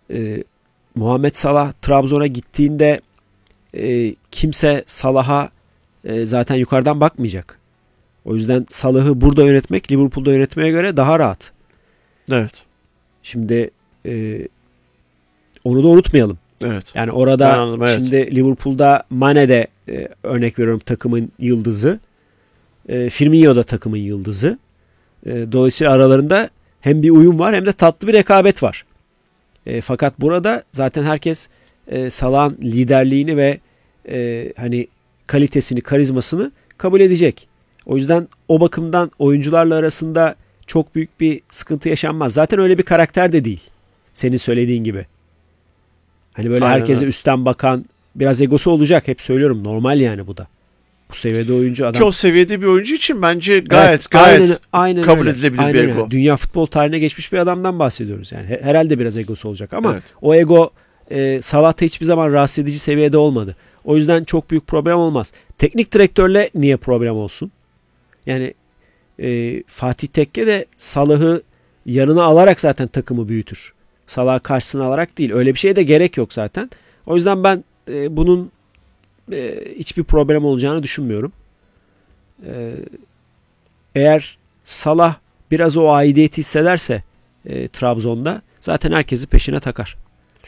Muhammed Salah Trabzon'a gittiğinde kimse Salah'a zaten yukarıdan bakmayacak. O yüzden Salah'ı burada yönetmek Liverpool'da yönetmeye göre daha rahat. Evet. Şimdi onu da unutmayalım. Evet. Yani orada anladım, evet. Şimdi Liverpool'da Mane de örnek veriyorum takımın yıldızı. Firmino da takımın yıldızı. Dolayısıyla aralarında hem bir uyum var hem de tatlı bir rekabet var. Fakat burada zaten herkes Salah'ın liderliğini ve hani kalitesini, karizmasını kabul edecek. O yüzden o bakımdan oyuncularla arasında çok büyük bir sıkıntı yaşanmaz. Zaten öyle bir karakter de değil. Senin söylediğin gibi. Hani böyle Aynen herkese öyle. üstten bakan biraz egosu olacak. Hep söylüyorum. Normal yani bu da. Bu seviyede oyuncu adam. Ki o seviyede bir oyuncu için bence gayet aynen kabul öyle. edilebilir Aynen bir öyle. ego. Dünya futbol tarihine geçmiş bir adamdan bahsediyoruz. Yani herhalde biraz egosu olacak ama Evet. o ego Salah'ta hiçbir zaman rahatsız edici seviyede olmadı. O yüzden çok büyük problem olmaz. Teknik direktörle niye problem olsun? Yani Fatih Tekke de Salah'ı yanına alarak zaten takımı büyütür. Salah'ı karşısına alarak değil. Öyle bir şeye de gerek yok zaten. O yüzden ben bunun hiçbir problem olacağını düşünmüyorum. Eğer Salah biraz o aidiyeti hissederse Trabzon'da zaten herkesi peşine takar.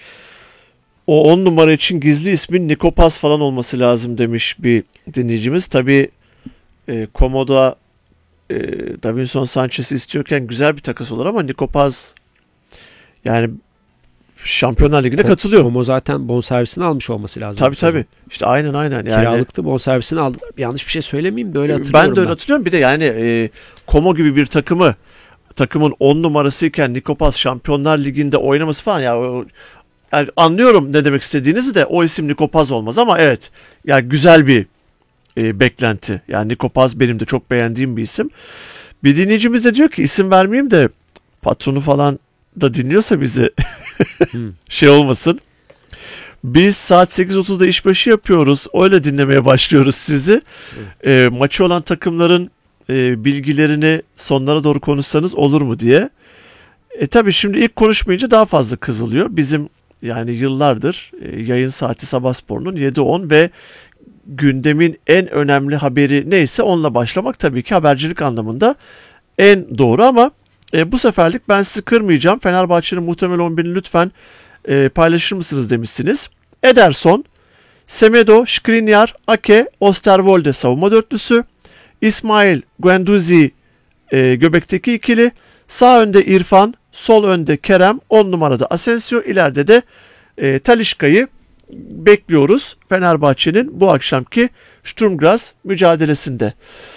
O 10 numara için gizli ismin Nikopas falan olması lazım demiş bir dinleyicimiz. Tabii Komo'da Davinson Sanchez'i istiyorken güzel bir takas olur ama Nikopas yani Şampiyonlar Ligi'ne katılıyor. Komo zaten bonservisini almış olması lazım. Tabii. İşte aynen. Yani, kiralıktı, bonservisini aldılar. Yanlış bir şey söylemeyeyim de öyle hatırlıyorum. Ben de öyle hatırlıyorum. Bir de yani Como gibi bir takımın 10 numarasıyken Nikopas Şampiyonlar Ligi'nde oynaması falan yani anlıyorum ne demek istediğinizi de o isim Nikopas olmaz ama evet yani güzel bir beklenti. Yani Nikopas benim de çok beğendiğim bir isim. Bir dinleyicimiz de diyor ki isim vermeyeyim de patronu falan da dinliyorsa bizi şey olmasın. Biz saat 8.30'da işbaşı yapıyoruz. Öyle dinlemeye başlıyoruz sizi. Maçı olan takımların bilgilerini sonlara doğru konuşsanız olur mu diye. Tabii şimdi ilk konuşmayınca daha fazla kızılıyor. Bizim yani yıllardır yayın saati Sabahspor'un 7.10 ve gündemin en önemli haberi neyse onunla başlamak tabii ki habercilik anlamında en doğru ama bu seferlik ben sizi kırmayacağım. Fenerbahçe'nin muhtemel 11'ini lütfen paylaşır mısınız demişsiniz. Ederson, Semedo, Skriniar, Ake, Osterwolde savunma dörtlüsü, İsmail, Guendouzi göbekteki ikili, sağ önde İrfan, sol önde Kerem, 10 numarada Asensio, ileride de Talisca'yı bekliyoruz Fenerbahçe'nin bu akşamki Sturm Graz mücadelesinde.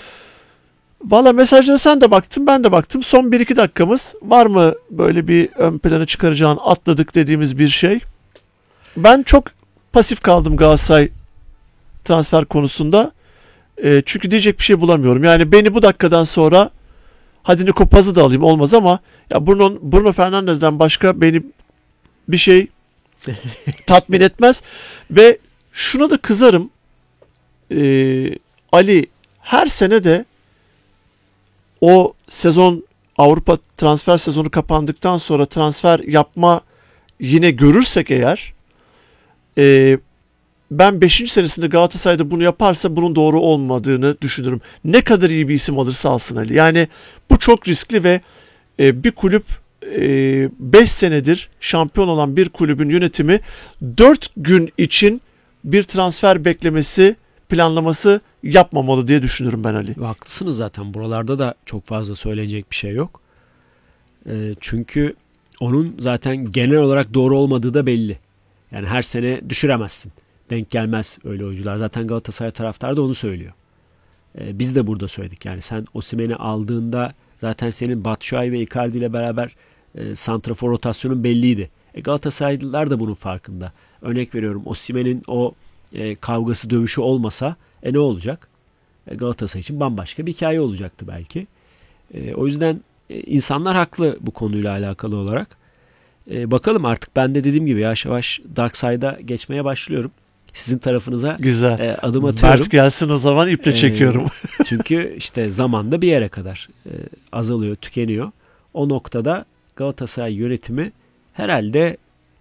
Valla mesajlara sen de baktın, ben de baktım. Son 1-2 dakikamız var mı böyle bir ön plana çıkaracağın atladık dediğimiz bir şey? Ben çok pasif kaldım Galatasaray transfer konusunda. Çünkü diyecek bir şey bulamıyorum. Yani beni bu dakikadan sonra hadi Niko Paz'ı da alayım olmaz ama ya Bruno Fernandes'den başka beni bir şey tatmin etmez. Ve şuna da kızarım. Ali her sene de o sezon Avrupa transfer sezonu kapandıktan sonra transfer yapma yine görürsek eğer ben 5. senesinde Galatasaray'da bunu yaparsa bunun doğru olmadığını düşünürüm. Ne kadar iyi bir isim alırsa alsın Ali. Yani bu çok riskli ve bir kulüp 5 senedir şampiyon olan bir kulübün yönetimi 4 gün için bir transfer beklemesi, planlaması yapmamalı diye düşünürüm ben Ali. Haklısınız zaten. Buralarda da çok fazla söyleyecek bir şey yok. Çünkü onun zaten genel olarak doğru olmadığı da belli. Yani her sene düşüremezsin. Denk gelmez öyle oyuncular. Zaten Galatasaray taraftarı da onu söylüyor. Biz de burada söyledik. Yani sen Osimhen'i aldığında zaten senin Batshuayi ve Icardi ile beraber santrafor rotasyonun belliydi. Galatasaraylılar da bunun farkında. Örnek veriyorum, Osimhen'in o kavgası, dövüşü olmasa ne olacak? Galatasaray için bambaşka bir hikaye olacaktı belki. O yüzden insanlar haklı bu konuyla alakalı olarak. Bakalım artık, ben de dediğim gibi yavaş yavaş Dark Side'a geçmeye başlıyorum. Sizin tarafınıza güzel. Adım atıyorum. Mert gelsin o zaman, iple çekiyorum. Çünkü işte zamanda bir yere kadar azalıyor, tükeniyor. O noktada Galatasaray yönetimi herhalde